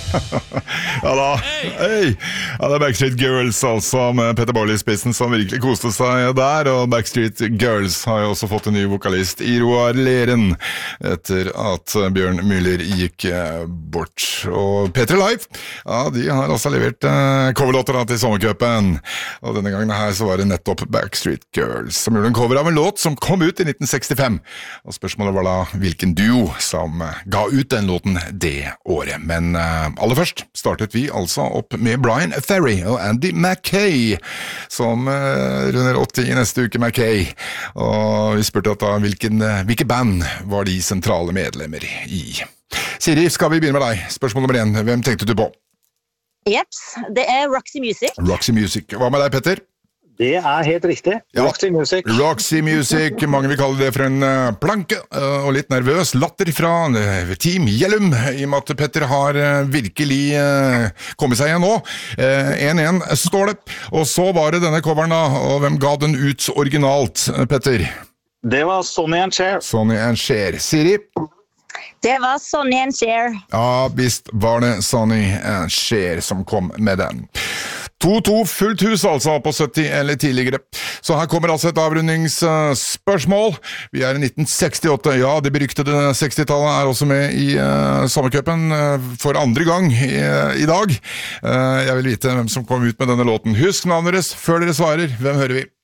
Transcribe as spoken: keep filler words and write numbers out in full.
Ja da, hei! Ja, det er Backstreet Girls altså, med Petter Bolle i spissen som virkelig koste seg der, og Backstreet Girls har jo også fått en ny vokalist i Roar Leren, etter at Bjørn Müller gikk bort. Og P tre Live, ja, de har også levert uh, coverlåter til sommercupen, og denne gangen her så var det nettopp Backstreet Girls som gjorde en cover av en låt som kom ut i nitten sekstifem, og spørsmålet var da hvilken duo som ga ut den låten det året. Men uh, aller først startet vi altså opp med Brian Ferry og Andy Mackay, som uh, runder åtti i neste uke, Mackay. Og vi spurte at da, hvilken, hvilke band var de sentrale medlemmer i? Siri, skal vi begynne med deg? Spørsmål nummer én, hvem tenkte du på? Jeps, det er Roxy Music. Roxy Music. Hva med deg, Petter? Det er helt riktig. Ja. Roxy Music. Roxy Music, mange vil kalle det for en uh, planke, uh, og litt nervøs latter fra uh, Team Gjellum, i og med at Petter har uh, virkelig uh, kommet seg igjen nå. én én uh, står det, og så var det denne coveren da, og hvem ga den ut originalt, uh, Petter? Det var Sonny and Cher. Sonny and Cher. Siri? Det var Sonny and Cher. Ja, visst var det Sonny and Cher som kom med den. to to fullt hus altså på sytti eller tidligere. Så her kommer altså et avrundingsspørsmål. Vi er i nitten sekstiåtte. Ja, det beryktede sekstitallet er også med i uh, sommercupen uh, for andre gang i, uh, i dag. Uh, jeg vil vite hvem som kom ut med denne låten. Husk navnet deres før dere svarer. Hvem hører vi?